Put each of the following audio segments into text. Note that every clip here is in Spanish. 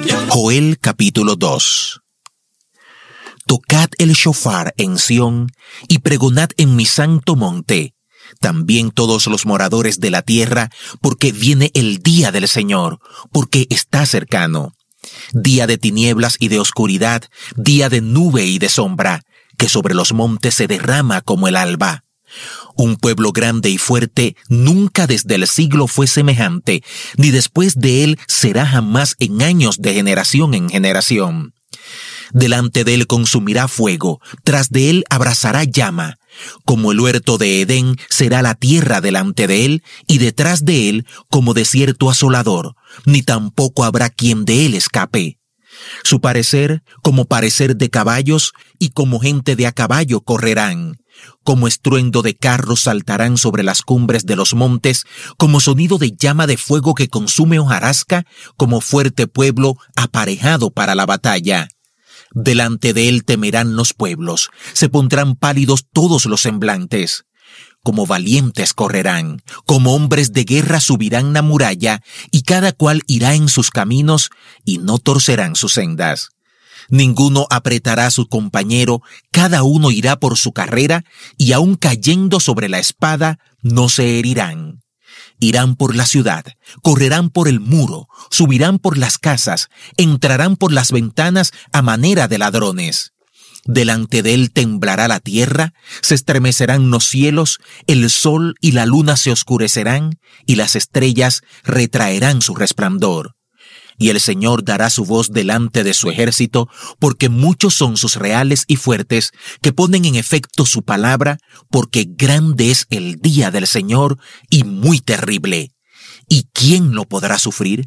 Joel capítulo 2. Tocad el shofar en Sión y pregonad en mi santo monte, también todos los moradores de la tierra, porque viene el día del Señor, porque está cercano. Día de tinieblas y de oscuridad, día de nube y de sombra, que sobre los montes se derrama como el alba. Un pueblo grande y fuerte nunca desde el siglo fue semejante, ni después de él será jamás en años de generación en generación. Delante de él consumirá fuego, tras de él abrazará llama. Como el huerto de Edén será la tierra delante de él, y detrás de él como desierto asolador, ni tampoco habrá quien de él escape. Su parecer como parecer de caballos, y como gente de a caballo correrán. Como estruendo de carros saltarán sobre las cumbres de los montes, como sonido de llama de fuego que consume hojarasca, como fuerte pueblo aparejado para la batalla. Delante de él temerán los pueblos, se pondrán pálidos todos los semblantes. Como valientes correrán, como hombres de guerra subirán la muralla, y cada cual irá en sus caminos, y no torcerán sus sendas. Ninguno apretará a su compañero, cada uno irá por su carrera, y aun cayendo sobre la espada, no se herirán. Irán por la ciudad, correrán por el muro, subirán por las casas, entrarán por las ventanas a manera de ladrones. Delante de él temblará la tierra, se estremecerán los cielos, el sol y la luna se oscurecerán, y las estrellas retraerán su resplandor. Y el Señor dará su voz delante de su ejército, porque muchos son sus reales y fuertes, que ponen en efecto su palabra, porque grande es el día del Señor y muy terrible. ¿Y quién lo podrá sufrir?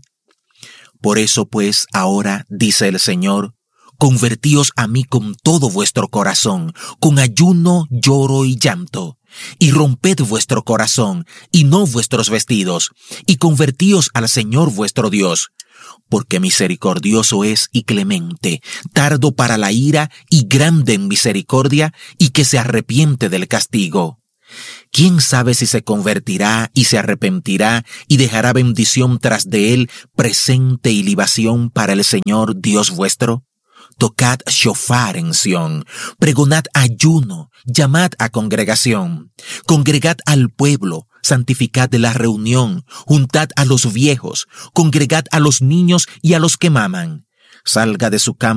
Por eso pues ahora, dice el Señor, convertíos a mí con todo vuestro corazón, con ayuno, lloro y llanto. Y romped vuestro corazón, y no vuestros vestidos, y convertíos al Señor vuestro Dios. Porque misericordioso es y clemente, tardo para la ira y grande en misericordia, y que se arrepiente del castigo. ¿Quién sabe si se convertirá y se arrepentirá y dejará bendición tras de él, presente y libación para el Señor Dios vuestro? Tocad shofar en Sión, pregonad ayuno, llamad a congregación, congregad al pueblo, santificad la reunión, juntad a los viejos, congregad a los niños y a los que maman. Salga de su cama